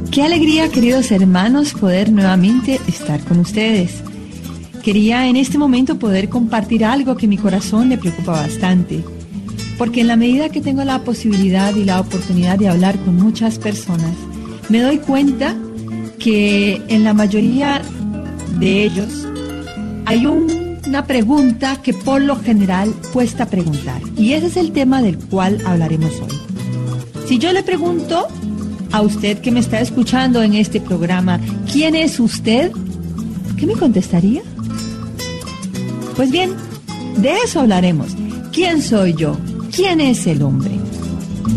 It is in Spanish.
Qué alegría, queridos hermanos, poder nuevamente estar con ustedes. Quería en este momento poder compartir algo que mi corazón le preocupa bastante, porque en la medida que tengo la posibilidad y la oportunidad de hablar con muchas personas, me doy cuenta que en la mayoría de ellos hay una pregunta que por lo general cuesta preguntar, y ese es el tema del cual hablaremos hoy. Si yo le pregunto a usted que me está escuchando en este programa, ¿quién es usted?, ¿qué me contestaría? Pues bien, de eso hablaremos. ¿Quién soy yo? ¿Quién es el hombre?